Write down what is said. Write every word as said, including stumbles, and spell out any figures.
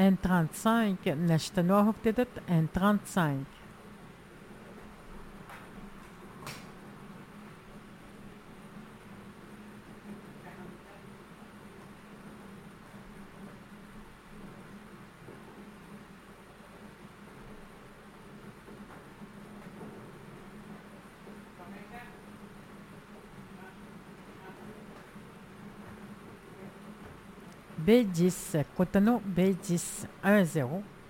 N trente-cinq نشتنوه بتدت N trente-cinq. B dix, Cotonou B dix, un zéro.